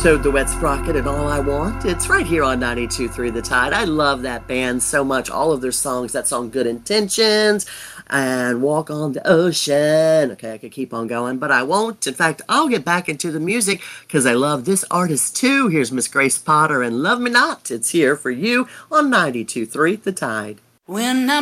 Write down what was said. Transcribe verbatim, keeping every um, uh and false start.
Toad the Wet Sprocket and All I Want. It's right here on ninety-two point three The Tide. I love that band so much. All of their songs. That song Good Intentions and Walk on the Ocean. Okay, I could keep on going, but I won't. In fact, I'll get back into the music because I love this artist too. Here's Miss Grace Potter and Love Me Not. It's here for you on ninety-two point three The Tide. When I'm